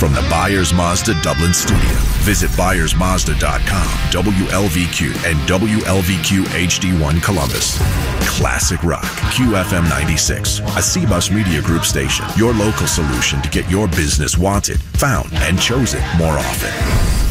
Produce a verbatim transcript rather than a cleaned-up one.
From the Byers Mazda Dublin studio, visit Byers Mazda dot com, W L V Q, and W L V Q H D one Columbus. Classic Rock, Q F M ninety-six, a C-Bus Media Group station. Your local solution to get your business wanted, found, and chosen more often.